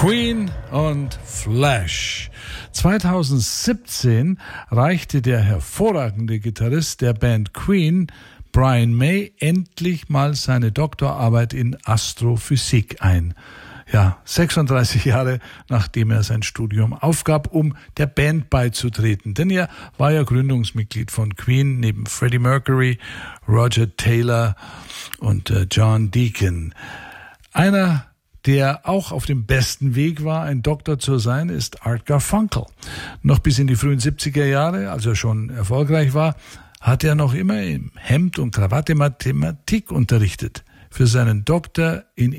Queen und Flash. 2017 reichte der hervorragende Gitarrist der Band Queen, Brian May, endlich mal seine Doktorarbeit in Astrophysik ein. Ja, 36 Jahre nachdem er sein Studium aufgab, um der Band beizutreten. Denn er war ja Gründungsmitglied von Queen, neben Freddie Mercury, Roger Taylor und John Deacon. Einer, der auch auf dem besten Weg war, ein Doktor zu sein, ist Art Garfunkel. Noch bis in die frühen 70er Jahre, als er schon erfolgreich war, hat er noch immer im Hemd und Krawatte Mathematik unterrichtet. Für seinen Doktor in